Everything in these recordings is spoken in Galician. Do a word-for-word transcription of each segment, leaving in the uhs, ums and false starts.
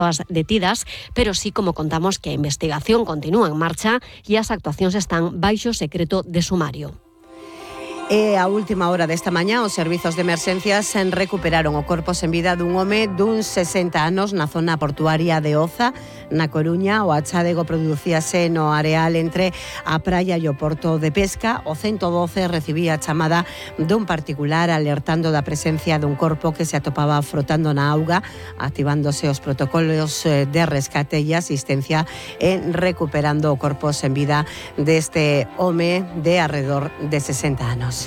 detidas, pero sí, como contamos, que a investigación continúa en marcha e as actuacións están baixo secreto de sumario. E a última hora desta mañá, os servizos de emerxencias sen recuperaron o corpo sen vida dun home dun sesenta anos na zona portuaria de Oza, na Coruña. O achádego producíase no areal entre a praia e o porto de pesca. O ciento doce recibía a chamada dun particular alertando da presencia dun corpo que se atopaba frotando na auga, activándose os protocolos de rescate e asistencia en recuperando o corpo sen vida deste home de arredor de sesenta anos.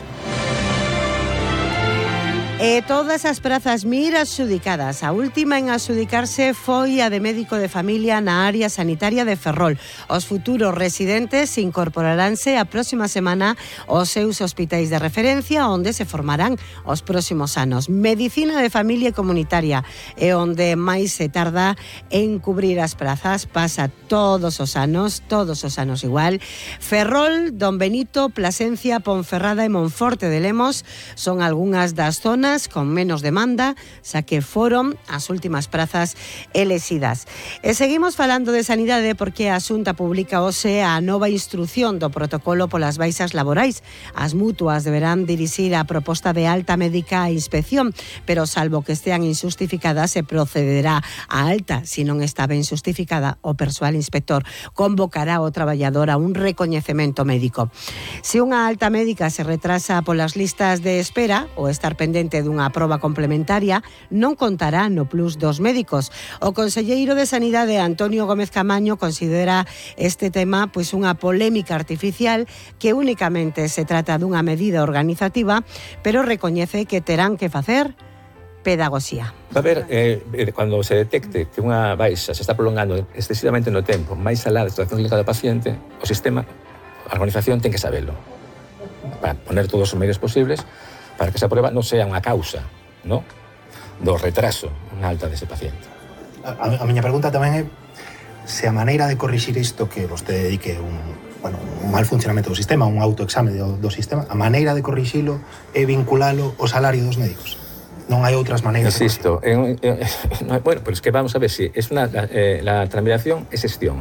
E todas as prazas mir adxudicadas. A última en adxudicarse foi a de médico de familia na área sanitaria de Ferrol. Os futuros residentes incorporaranse a próxima semana aos seus hospitais de referencia, onde se formarán os próximos anos. Medicina de familia e comunitaria é onde máis se tarda en cubrir as prazas. Pasa todos os anos, todos os anos igual. Ferrol, Don Benito, Plasencia, Ponferrada e Monforte de Lemos son algunhas das zonas con menos demanda, xa que foron as últimas prazas elexidas. E seguimos falando de sanidade porque a Xunta publica hoxe a nova instrución do protocolo polas baixas laborais. As mutuas deberán dirixir a proposta de alta médica a inspección, pero salvo que estean injustificadas se procederá a alta. Si non está ben justificada, o persoal inspector convocará ao traballador a un recoñecemento médico. Se unha alta médica se retrasa polas listas de espera ou estar pendente dunha proba complementaria, non contará no plus dos médicos. O conselleiro de Sanidade, Antonio Gómez Camaño, considera este tema pois unha polémica artificial que únicamente se trata dunha medida organizativa, pero recoñece que terán que facer pedagogía. Va a ver, eh, cando se detecte que unha baixa se está prolongando excesivamente no tempo, máis alá da situación clínica do paciente, o sistema, a organización ten que sabelo, para poner todos os medios posibles para que esa prueba non sea unha causa, ¿no?, do retraso na alta dese paciente. A, a miña pregunta tamén é se a maneira de corrixir isto que vostede dedique un, bueno, un mal funcionamento do sistema, un autoexame do, do sistema, a maneira de corrixilo é vinculalo ao salario dos médicos. Non hai outras maneiras. Insisto, en, en, en, bueno, pero es que vamos a ver si es una, eh, la tramitación é xestión.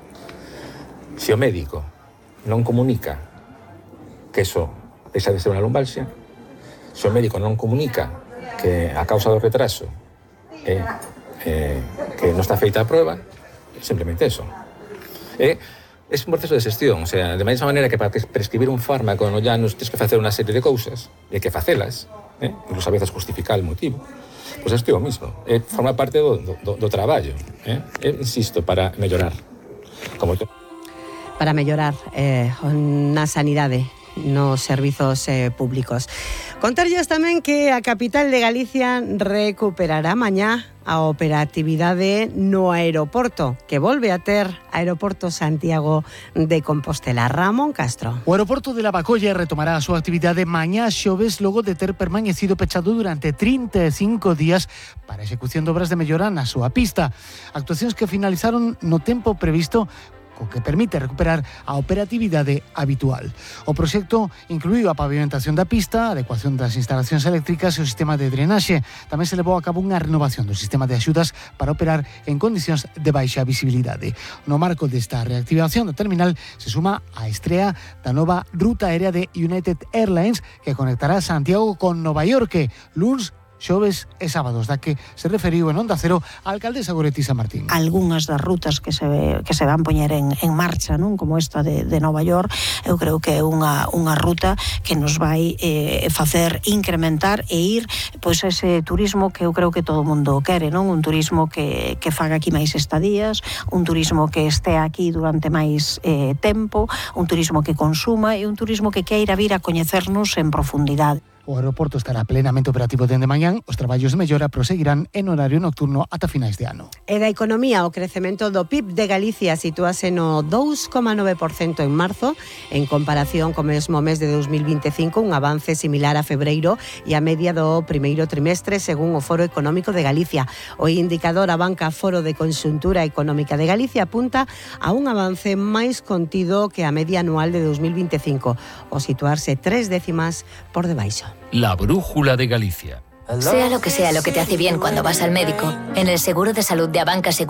Se o médico non comunica que eso deixa de ser unha lumbalgia, se o médico non comunica que a causa do retraso é eh, que non está feita a prueba, simplemente eso. É, é un proceso de xestión, o sea, de mesma maneira que para prescribir un fármaco no ya nos tens que facer unha serie de cousas, e que facelas, eh, incluso a veces justificar o motivo, pois pues isto é o mismo, é, forma parte do, do, do traballo, eh? É, insisto, para mellorar. Como te... Para mellorar eh, na sanidade, nos servizos eh, públicos. Contarlles tamén que a capital de Galicia recuperará mañá a operatividade no aeroporto, que volve a ter Aeroporto Santiago de Compostela. Ramón Castro. O aeroporto de Lavacolla retomará a súa actividade mañá xoves logo de ter permanecido pechado durante trinta e cinco días para a execución de obras de mellora na súa pista. Actuacións que finalizaron no tempo previsto, o que permite recuperar a operatividade habitual. O proxecto incluíu a pavimentación da pista, a adecuación das instalacións eléctricas e o sistema de drenaxe. Tamén se levou a cabo unha renovación do sistema de axudas para operar en condicións de baixa visibilidade. No marco desta reactivación do terminal se suma a estrea da nova ruta aérea de United Airlines que conectará Santiago con Nova York, luns, xoves e sábados, da que se referiu en Onda Cero a alcaldesa Goretti San Martín. Algúnas das rutas que se que se van poñer en, en marcha, non, como esta de, de Nova York, eu creo que é unha, unha ruta que nos vai eh, facer incrementar e ir pois ese turismo que eu creo que todo o mundo quere, non? Un turismo que, que faga aquí máis estadías, un turismo que este aquí durante máis eh, tempo, un turismo que consuma e un turismo que queira vir a coñecernos en profundidade. O aeroporto estará plenamente operativo dende mañán. Os traballos de mellora proseguirán en horario nocturno ata finais de ano. E da economía, o crecemento do P I B de Galicia sitúase no dous coma nove por cento en marzo, en comparación co mesmo mes de dos mil vinte e cinco, un avance similar a febreiro e a media do primeiro trimestre, según o Foro Económico de Galicia. O indicador a banca Foro de Conxuntura Económica de Galicia apunta a un avance máis contido que a media anual de dos mil vinte e cinco, o situarse tres décimas por debaixo. La brújula de Galicia. Sea lo que sea lo que te hace bien cuando vas al médico, en el seguro de salud de Abanca Seguros